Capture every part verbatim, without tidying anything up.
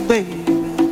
baby.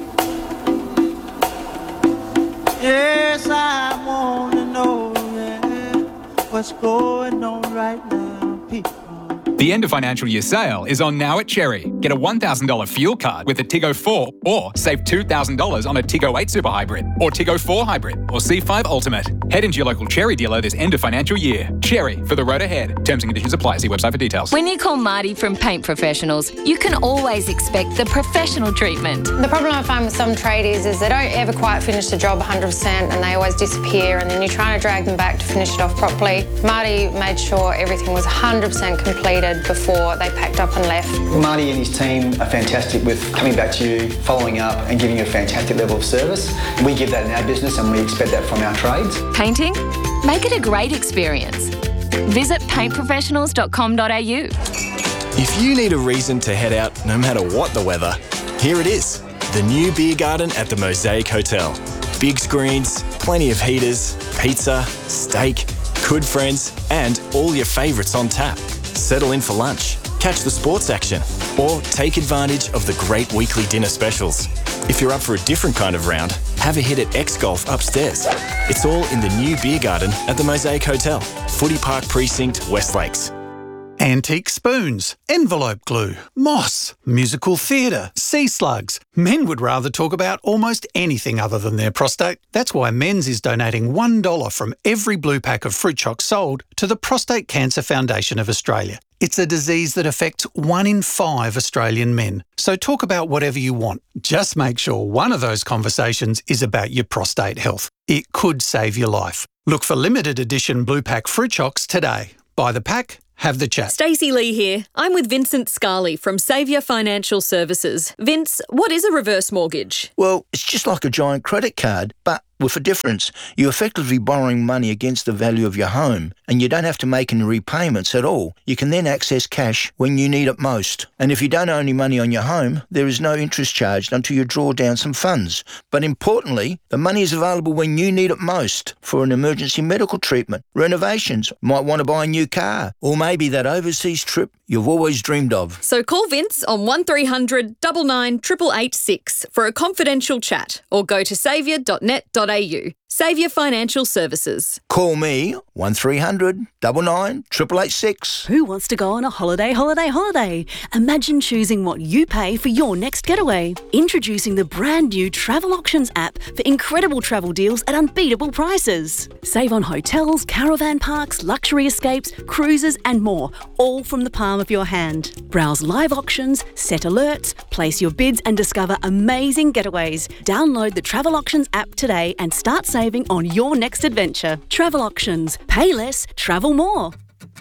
Yes, I want to know, yeah, what's going on right now, people. The end of financial year sale is on now at Cherry. Get a one thousand dollars fuel card with a Tiggo four or save two thousand dollars on a Tiggo eight Super Hybrid or Tiggo four Hybrid or C five Ultimate. Head into your local Cherry dealer this end of financial year. Cherry, for the road ahead. Terms and conditions apply. See website for details. When you call Marty from Paint Professionals, you can always expect the professional treatment. The problem I find with some tradies is they don't ever quite finish the job one hundred percent and they always disappear, and then you're trying to drag them back to finish it off properly. Marty made sure everything was one hundred percent completed before they packed up and left. Marty and his team are fantastic with coming back to you, following up and giving you a fantastic level of service. We give that in our business and we expect that from our trades. Painting? Make it a great experience. Visit paint professionals dot com dot a u. If you need a reason to head out no matter what the weather, here it is. The new beer garden at the Mosaic Hotel. Big screens, plenty of heaters, pizza, steak, good friends, and all your favourites on tap. Settle in for lunch, catch the sports action, or take advantage of the great weekly dinner specials. If you're up for a different kind of round, have a hit at X Golf upstairs. It's all in the new beer garden at the Mosaic Hotel, Footy Park Precinct, West Lakes. Antique spoons, envelope glue, moss, musical theatre, sea slugs. Men would rather talk about almost anything other than their prostate. That's why Men's is donating one dollar from every blue pack of fruit chocs sold to the Prostate Cancer Foundation of Australia. It's a disease that affects one in five Australian men. So talk about whatever you want. Just make sure one of those conversations is about your prostate health. It could save your life. Look for limited edition blue pack fruit chocs today. Buy the pack, have the chat. Stacey Lee here. I'm with Vincent Scarley from Saviour Financial Services. Vince, what is a reverse mortgage? Well, it's just like a giant credit card, but with a difference. You're effectively borrowing money against the value of your home, and you don't have to make any repayments at all. You can then access cash when you need it most. And if you don't owe any money on your home, there is no interest charged until you draw down some funds. But importantly, the money is available when you need it most for an emergency medical treatment, renovations, might want to buy a new car, or maybe that overseas trip you've always dreamed of. So call Vince on one three hundred nine nine eight eight eight six for a confidential chat, or go to saviour dot net dot a u. Saviour Financial Services. Call me one three hundred nine nine eight eight eight six. Who wants to go on a holiday, holiday, holiday? Imagine choosing what you pay for your next getaway. Introducing the brand new Travel Auctions app for incredible travel deals at unbeatable prices. Save on hotels, caravan parks, luxury escapes, cruises and more, all from the palm of your hand. Browse live auctions, set alerts, place your bids and discover amazing getaways. Download the Travel Auctions app today and start saving on your next adventure. Travel Auctions. Pay less, travel more.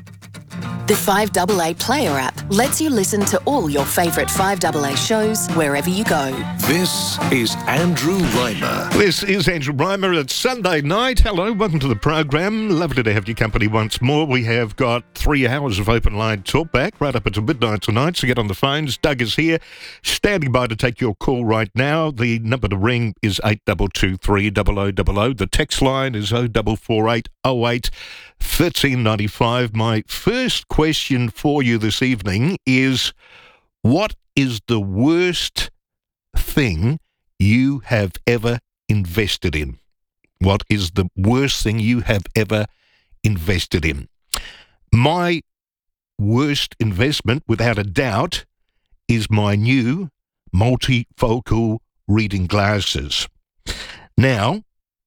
The five A A Player app lets you listen to all your favourite five A A shows wherever you go. This is Andrew Reimer. This is Andrew Reimer. It's Sunday night. Hello, welcome to the program. Lovely to have your company once more. We have got three hours of open line talkback right up until midnight tonight, so get on the phones. Doug is here, standing by to take your call right now. The number to ring is eight two two three zero zero zero zero. The text line is oh four four eight oh eight one three nine five. My first question for you this evening is, what is the worst thing you have ever invested in? What is the worst thing you have ever invested in? My worst investment, without a doubt, is my new multifocal reading glasses. Now,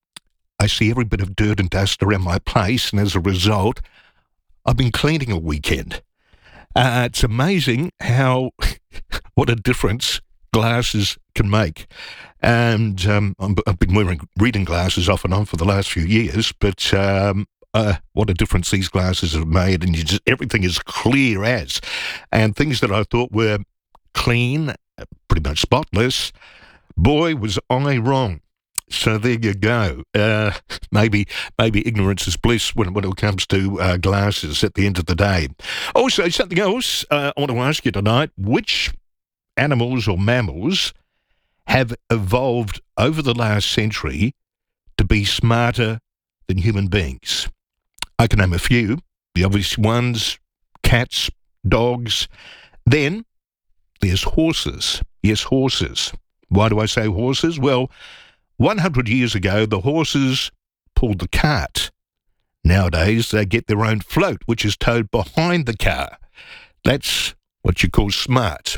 I see every bit of dirt and dust around my place, and as a result, I've been cleaning a weekend. Uh, it's amazing how, what a difference glasses can make. And um, I've been wearing reading glasses off and on for the last few years, but um, uh, what a difference these glasses have made. And you just, everything is clear as. And things that I thought were clean, pretty much spotless, boy, was I wrong. So there you go. Uh, maybe maybe ignorance is bliss when, when it comes to uh, glasses at the end of the day. Also, something else uh, I want to ask you tonight. Which animals or mammals have evolved over the last century to be smarter than human beings? I can name a few. The obvious ones, cats, dogs. Then there's horses. Yes, horses. Why do I say horses? Well, one hundred years ago, the horses pulled the cart. Nowadays, they get their own float, which is towed behind the car. That's what you call smart.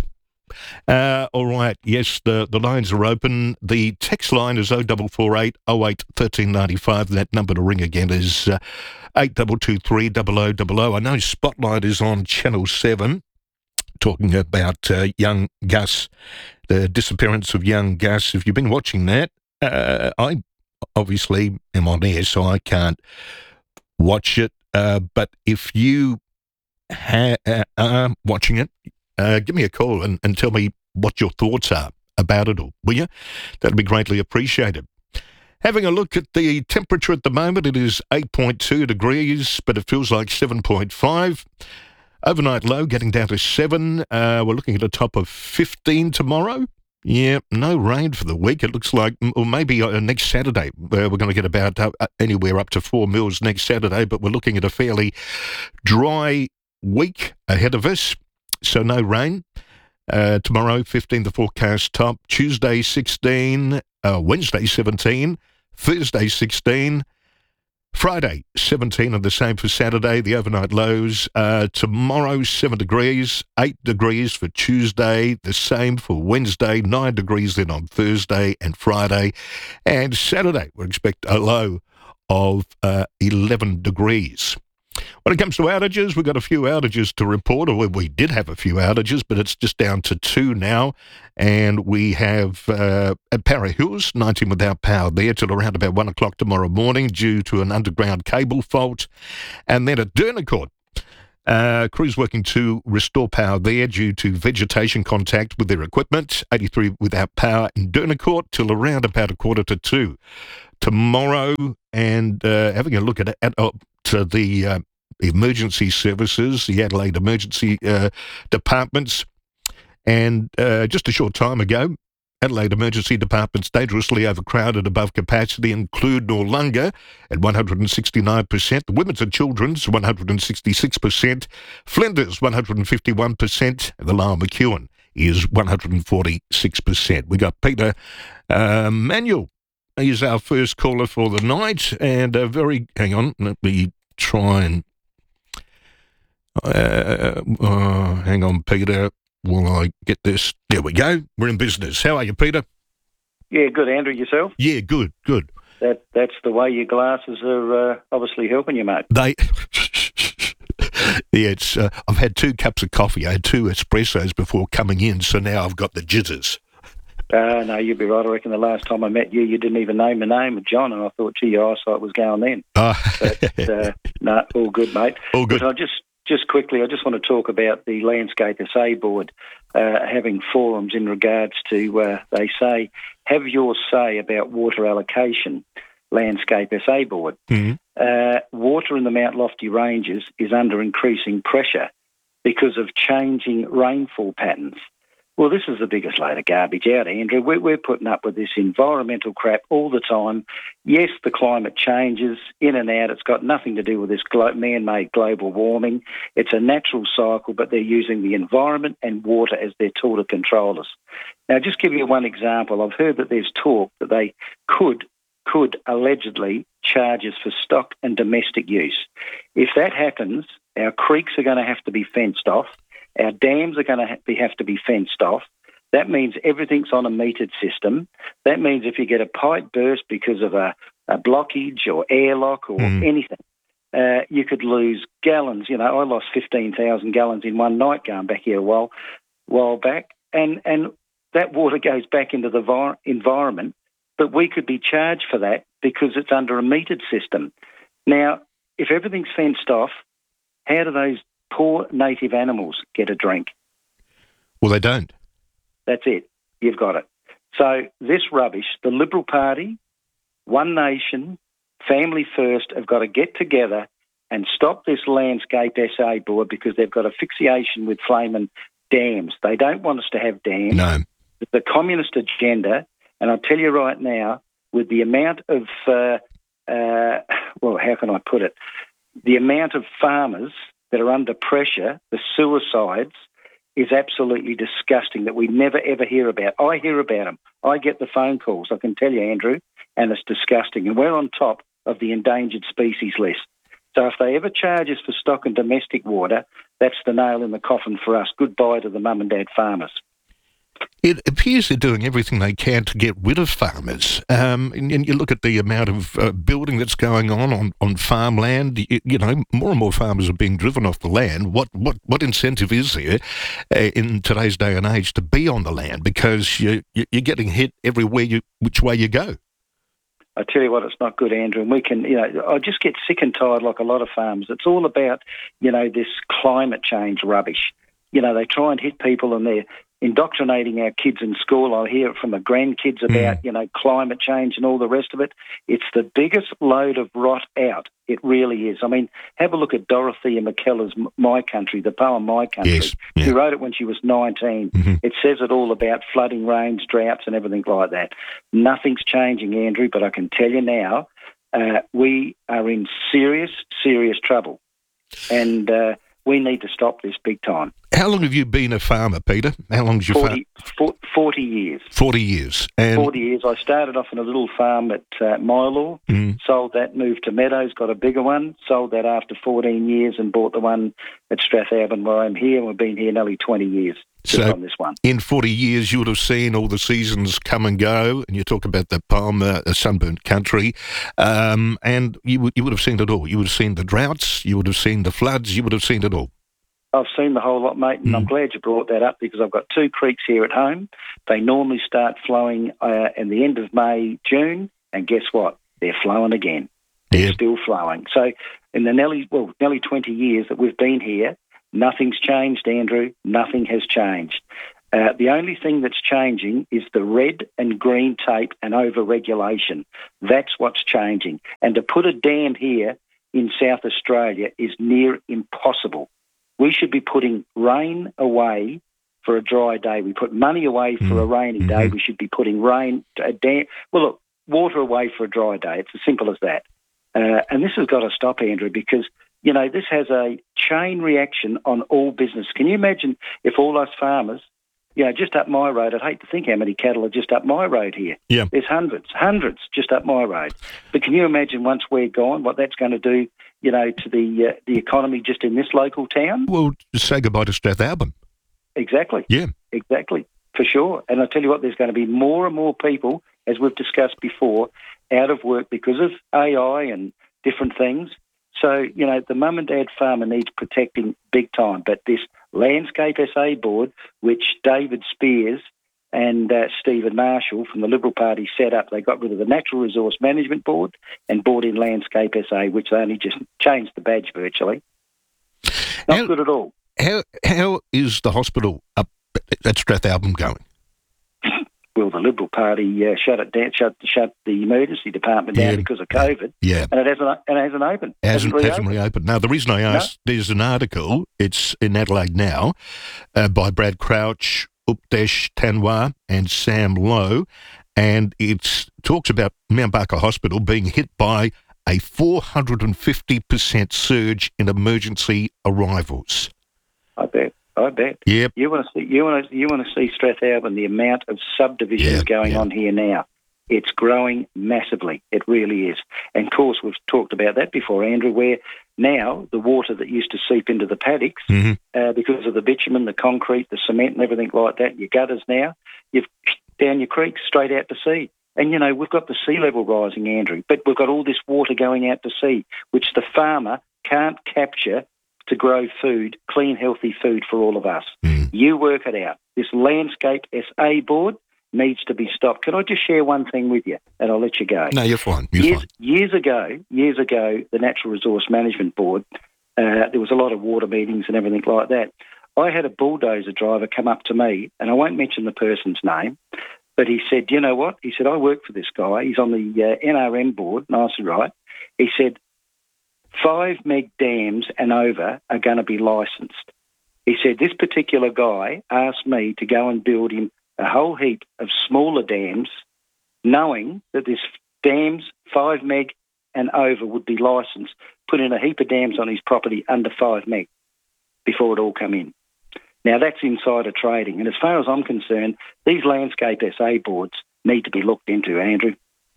Uh, all right, yes, the, the lines are open. The text line is oh four four eight, oh eight, one three nine five. That number to ring again is uh, eight two two three, zero zero zero zero. I know Spotlight is on Channel seven, talking about uh, young Gus, the disappearance of young Gus. If you've been watching that, uh, I obviously am on air, so I can't watch it. Uh, but if you ha- uh, are watching it, uh, give me a call and, and tell me what your thoughts are about it all, will you? That'd be greatly appreciated. Having a look at the temperature at the moment, it is eight point two degrees, but it feels like seven point five. Overnight low getting down to seven. Uh, we're looking at a top of fifteen tomorrow. Yeah, no rain for the week. It looks like, or maybe uh, next Saturday, uh, we're going to get about uh, anywhere up to four mils next Saturday, but we're looking at a fairly dry week ahead of us, so no rain. Uh, tomorrow, fifteen, the forecast top. Tuesday, sixteen. Uh, Wednesday, seventeen. Thursday, sixteen. Friday, seventeen, and the same for Saturday. The overnight lows. Uh, tomorrow, seven degrees, eight degrees for Tuesday, the same for Wednesday, nine degrees then on Thursday and Friday. And Saturday, we expect a low of uh, eleven degrees. When it comes to outages, we've got a few outages to report, or we did have a few outages, but it's just down to two now. And we have uh, at Para Hills, nineteen without power there till around about one o'clock tomorrow morning due to an underground cable fault. And then at Dernicourt, uh, crews working to restore power there due to vegetation contact with their equipment. eighty-three without power in Dernicourt till around about a quarter to two tomorrow. And uh, having a look at, at uh, to the uh, emergency services, the Adelaide Emergency uh, Departments. And uh, just a short time ago, Adelaide Emergency Departments dangerously overcrowded above capacity include Noarlunga at one hundred sixty-nine percent, the Women's and Children's one hundred sixty-six percent, Flinders one hundred fifty-one percent, and the Lower McEwen is one hundred forty-six percent. We got Peter uh, Manuel. He's our first caller for the night, and a very, hang on, let me try and, uh, uh, hang on, Peter, while I get this. There we go. We're in business. How are you, Peter? Yeah, good, Andrew. Yourself? Yeah, good, good. That That's the way your glasses are uh, obviously helping you, mate. They, yeah, it's, uh, I've had two cups of coffee. I had two espressos before coming in, so now I've got the jitters. Uh, no, you'd be right. I reckon the last time I met you, you didn't even name the name of John, and I thought, gee, your eyesight was going then. Uh. But, uh, no, all good, mate. All good. But I just, just quickly, I just want to talk about the Landscape S A Board uh, having forums in regards to, uh, they say, have your say about water allocation, Landscape S A Board. Mm-hmm. Uh, water in the Mount Lofty Ranges is under increasing pressure because of changing rainfall patterns. Well, this is the biggest load of garbage out, Andrew. We're, we're putting up with this environmental crap all the time. Yes, the climate changes in and out. It's got nothing to do with this glo- man-made global warming. It's a natural cycle, but they're using the environment and water as their tool to control us. Now, just give you one example. I've heard that there's talk that they could, could allegedly charge us for stock and domestic use. If that happens, our creeks are going to have to be fenced off. Our dams are going to have, have to be fenced off. That means everything's on a metered system. That means if you get a pipe burst because of a, a blockage or airlock or mm. anything, uh, you could lose gallons. You know, I lost fifteen thousand gallons in one night going back here a while, while back. And, and that water goes back into the vi- environment, but we could be charged for that because it's under a metered system. Now, if everything's fenced off, how do those poor native animals get a drink? Well, they don't. That's it. You've got it. So this rubbish, the Liberal Party, One Nation, Family First have got to get together and stop this Landscape S A Board because they've got a fixation with flaming dams. They don't want us to have dams. No. The communist agenda, and I'll tell you right now, with the amount of, uh, uh, well, how can I put it? The amount of farmers that are under pressure, the suicides, is absolutely disgusting that we never, ever hear about. I hear about them. I get the phone calls, I can tell you, Andrew, and it's disgusting. And we're on top of the endangered species list. So if they ever charge us for stock and domestic water, that's the nail in the coffin for us. Goodbye to the mum and dad farmers. It appears they're doing everything they can to get rid of farmers. Um, and, and you look at the amount of uh, building that's going on on, on farmland. You, you know, more and more farmers are being driven off the land. What what, what incentive is there uh, in today's day and age to be on the land? Because you, you, you're getting hit everywhere you which way you go. I tell you what, it's not good, Andrew. And we can, you know, I just get sick and tired like a lot of farmers. It's all about, you know, this climate change rubbish. You know, they try and hit people and they're indoctrinating our kids in school. I hear it from the grandkids about, you know, climate change and all the rest of it. It's the biggest load of rot out. It really is. I mean, have a look at Dorothea McKellar's My Country, the poem My Country. Yes, yeah. She wrote it when she was nineteen. Mm-hmm. It says it all about flooding, rains, droughts and everything like that. Nothing's changing, Andrew, but I can tell you now, uh, we are in serious, serious trouble. And uh, we need to stop this big time. How long have you been a farmer, Peter? How long has your farm? forty years. forty years. And forty years. I started off on a little farm at uh, Mylor, mm. sold that, moved to Meadows, got a bigger one, sold that after fourteen years and bought the one at Strathalbyn where I'm here. We've been here nearly twenty years just so on this one. In forty years, you would have seen all the seasons come and go, and you talk about the Palmer, uh, sunburnt country, um, and you would, you would have seen it all. You would have seen the droughts, you would have seen the floods, you would have seen it all. I've seen the whole lot, mate, and mm. I'm glad you brought that up because I've got two creeks here at home. They normally start flowing uh, in the end of May, June, and guess what? They're flowing again. They're yep. still flowing. So in the nearly, well, nearly twenty years that we've been here, nothing's changed, Andrew. Nothing has changed. Uh, the only thing that's changing is the red and green tape and over-regulation. That's what's changing. And to put a dam here in South Australia is near impossible. We should be putting rain away for a dry day. We put money away for a rainy mm-hmm. day. We should be putting rain, a dam, well, look, water away for a dry day. It's as simple as that. Uh, and this has got to stop, Andrew, because, you know, this has a chain reaction on all business. Can you imagine if all us farmers, you know, just up my road, I'd hate to think how many cattle are just up my road here. Yeah. There's hundreds, hundreds just up my road. But can you imagine once we're gone, what that's going to do, you know, to the uh, the economy just in this local town? Well, just say goodbye to Strathalbyn. Exactly. Yeah. Exactly, for sure. And I tell you what, there's going to be more and more people, as we've discussed before, out of work because of A I and different things. So, you know, the mum and dad farmer needs protecting big time. But this Landscape S A board, which David Spears and uh, Stephen Marshall from the Liberal Party set up, they got rid of the Natural Resource Management Board and brought in Landscape S A, which they only just changed the badge virtually. Not how, good at all. How how is the hospital up at Strathalbyn going? Well, the Liberal Party uh, shut it down, shut shut the emergency department down yeah. because of COVID. Yeah, and it hasn't and it hasn't opened. It hasn't, hasn't, reopened. hasn't reopened. Now, the reason I asked, no? there's an article. It's in Adelaide now, uh, by Brad Crouch, Updesh Tanwar, and Sam Lowe, and it talks about Mount Barker Hospital being hit by a four hundred fifty percent surge in emergency arrivals. I bet. I bet. Yep. You want to see you want to you want to see Strathalbyn, the amount of subdivisions yep, going yep. on here now. It's growing massively. It really is. And of course, we've talked about that before, Andrew, where now the water that used to seep into the paddocks mm-hmm. uh, because of the bitumen, the concrete, the cement and everything like that, your gutters now, you've down your creeks straight out to sea. And, you know, we've got the sea level rising, Andrew, but we've got all this water going out to sea, which the farmer can't capture to grow food, clean, healthy food for all of us. Mm. You work it out. This Landscape S A board needs to be stopped. Can I just share one thing with you, and I'll let you go? No, you're fine. You're years, fine. Years ago, years ago, the Natural Resource Management Board, uh, there was a lot of water meetings and everything like that. I had a bulldozer driver come up to me, and I won't mention the person's name, but he said, you know what? He said, I work for this guy. He's on the uh, N R M board. And I said, right. He said, five meg dams and over are going to be licensed. He said, this particular guy asked me to go and build him a whole heap of smaller dams, knowing that this dams, five meg and over, would be licensed, put in a heap of dams on his property under five meg before it all come in. Now, that's insider trading. And as far as I'm concerned, these Landscape S A boards, need to be looked into, Andrew.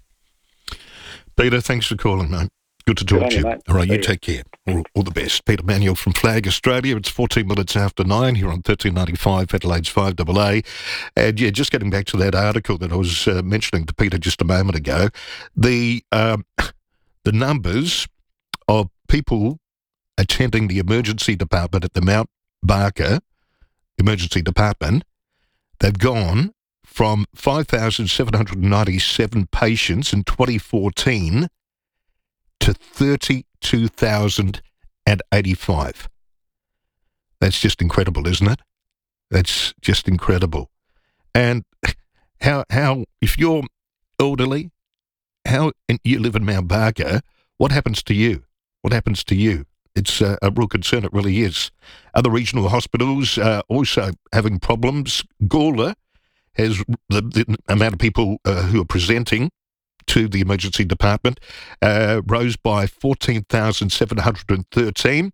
Peter, thanks for calling, mate. Good to talk Good to you. on you, mate. All right, See you you. take care. All, all the best. Peter Manuel from Flag Australia. It's fourteen minutes after nine here on thirteen ninety-five, Adelaide's five A A. And yeah, just getting back to that article that I was uh, mentioning to Peter just a moment ago, the um, the numbers of people attending the emergency department at the Mount Barker Emergency Department, they've gone from five thousand seven hundred ninety-seven patients in twenty fourteen to thirty-two thousand eighty-five. That's just incredible, isn't it? That's just incredible. And how, how if you're elderly, how and you live in Mount Barker, what happens to you? What happens to you? It's uh, a real concern, it really is. Other regional hospitals uh, also having problems. Gawler has the, the amount of people uh, who are presenting to the emergency department uh, rose by fourteen thousand seven hundred thirteen,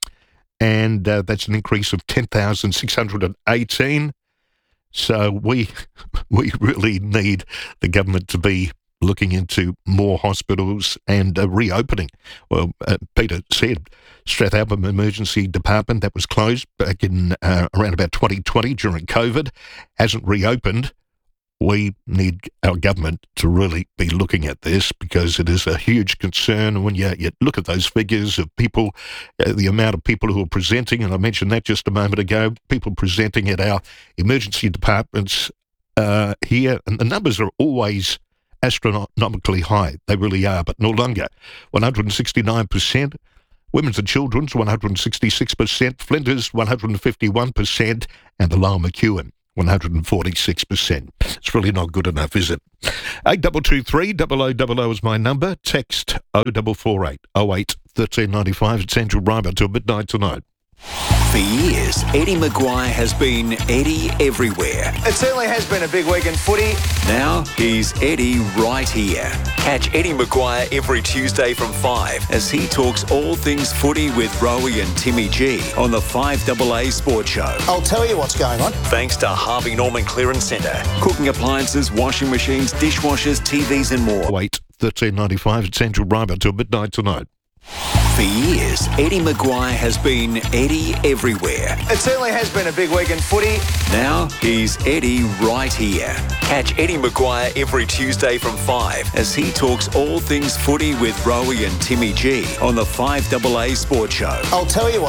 and uh, that's an increase of ten thousand six hundred eighteen. So we we really need the government to be looking into more hospitals and uh, reopening. Well, uh, Peter said Strathalbyn Emergency Department, that was closed back in uh, around about twenty twenty during COVID, hasn't reopened. We need our government to really be looking at this because it is a huge concern when you, you look at those figures of people, uh, the amount of people who are presenting, and I mentioned that just a moment ago, people presenting at our emergency departments uh, here, and the numbers are always astronomically high. They really are, but no longer. one hundred sixty-nine percent, women's and children's one hundred sixty-six percent, Flinders one hundred fifty-one percent, and the Lower McEwen one hundred forty-six percent. It's really not good enough, is it? eight two two three, double oh double oh is my number. Text oh four four eight, oh eight, thirteen ninety-five. It's Andrew Reimer till midnight tonight. For years, Eddie Maguire has been Eddie everywhere. It certainly has been a big week in footy. Now he's Eddie right here. Catch Eddie Maguire every Tuesday from five as he talks all things footy with Rowie and Timmy G on the five A A Sports Show. I'll tell you what's going on. Thanks to Harvey Norman Clearance Centre. Cooking appliances, washing machines, dishwashers, T Vs and more. oh eight, thirteen ninety-five. It's Andrew Reimer till midnight tonight. For years, Eddie Maguire has been Eddie everywhere. It certainly has been a big week in footy. Now he's Eddie right here. Catch Eddie Maguire every Tuesday from five as he talks all things footy with Rowie and Timmy G on the five A A Sports Show. I'll tell you what.